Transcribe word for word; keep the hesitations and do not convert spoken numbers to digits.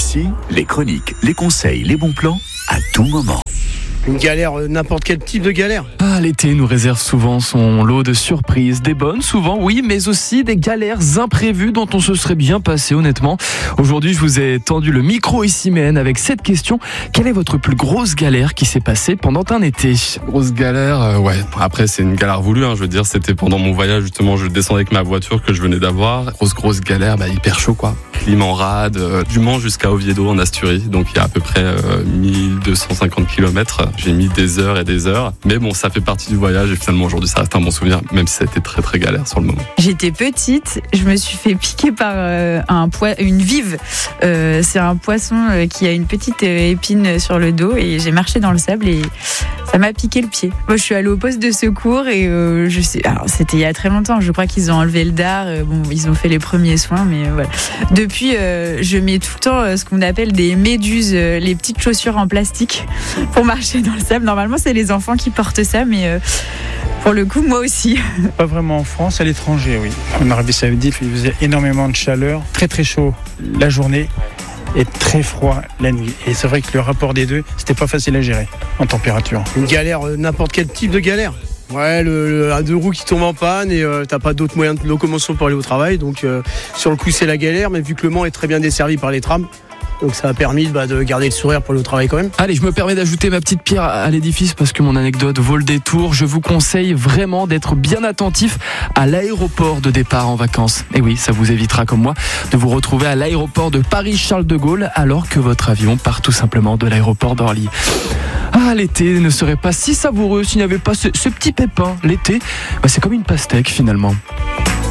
Ici, les chroniques, les conseils, les bons plans, à tout moment. Une galère, euh, n'importe quel type de galère. Ah, l'été nous réserve souvent son lot de surprises, des bonnes souvent, oui, mais aussi des galères imprévues dont on se serait bien passé honnêtement. Aujourd'hui, je vous ai tendu le micro ici Mène avec cette question. Quelle est votre plus grosse galère qui s'est passée pendant un été ? Grosse galère, euh, ouais. Après, c'est une galère voulue, hein, je veux dire, c'était pendant mon voyage, justement, je descendais avec ma voiture que je venais d'avoir. Grosse, grosse galère, bah, hyper chaud, quoi. Clim en rade, euh, du Mans jusqu'à Oviedo en Asturie, donc il y a à peu près euh, mille deux cent cinquante kilomètres. J'ai mis des heures et des heures, mais bon, ça fait partie du voyage et finalement aujourd'hui ça reste un bon souvenir, même si ça a été très très galère sur le moment. J'étais petite, je me suis fait piquer par euh, un poi- une vive. Euh, c'est un poisson euh, qui a une petite euh, épine sur le dos et j'ai marché dans le sable et ça m'a piqué le pied. Moi, je suis allée au poste de secours et euh, je sais, alors c'était il y a très longtemps. Je crois qu'ils ont enlevé le dard. Euh, bon, ils ont fait les premiers soins, mais euh, voilà. Depuis, euh, je mets tout le temps euh, ce qu'on appelle des méduses, euh, les petites chaussures en plastique pour marcher dans le sable. Normalement, c'est les enfants qui portent ça, mais euh, pour le coup, moi aussi. Pas vraiment en France, à l'étranger, oui. En Arabie Saoudite, il faisait énormément de chaleur, très très chaud la journée et très froid la nuit. Et c'est vrai que le rapport des deux, c'était pas facile à gérer en température. Une galère, euh, n'importe quel type de galère. Ouais, le, le un deux roues qui tombe en panne et euh, t'as pas d'autres moyens de locomotion pour aller au travail. Donc euh, sur le coup, c'est la galère, mais vu que le Mans est très bien desservi par les trams, donc ça a permis bah, de garder le sourire pour aller au travail quand même. Allez, je me permets d'ajouter ma petite pierre à l'édifice parce que mon anecdote vaut le détour. Je vous conseille vraiment d'être bien attentif à l'aéroport de départ en vacances. Et oui, ça vous évitera comme moi de vous retrouver à l'aéroport de Paris-Charles de Gaulle alors que votre avion part tout simplement de l'aéroport d'Orly. Ah, l'été ne serait pas si savoureux s'il n'y avait pas ce, ce petit pépin. L'été, bah, c'est comme une pastèque finalement.